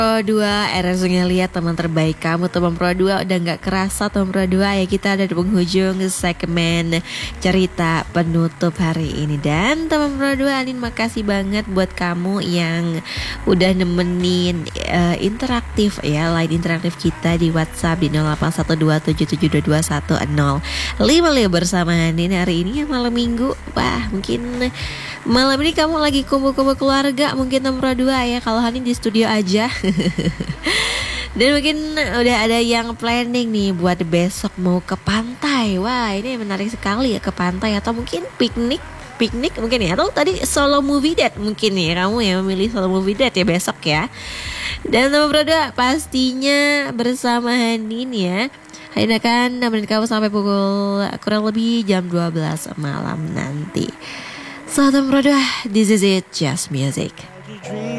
Pro 2, RS ngeliat teman terbaik kamu teman Pro 2. Udah gak kerasa teman Pro 2 ya, kita ada di penghujung segmen cerita penutup hari ini. Dan teman Pro 2, Anin makasih banget buat kamu yang udah nemenin interaktif ya, line interaktif kita di WhatsApp di 081277221055 bersama Anin hari ini ya, malam minggu. Wah, mungkin malam ini kamu lagi kumpul-kumpul keluarga mungkin teman Pro 2 ya. Kalau Anin di studio aja. Dan mungkin udah ada yang planning nih buat besok mau ke pantai. Wah, ini menarik sekali ya, ke pantai atau mungkin piknik mungkin ya, atau tadi solo movie date mungkin ya, kamu ya memilih solo movie date ya besok ya. Dan teman Proda pastinya bersama Hanin ya. Hanin akan nemenin kamu sampai pukul kurang lebih jam 12 malam nanti. So teman Proda, this is it, just music.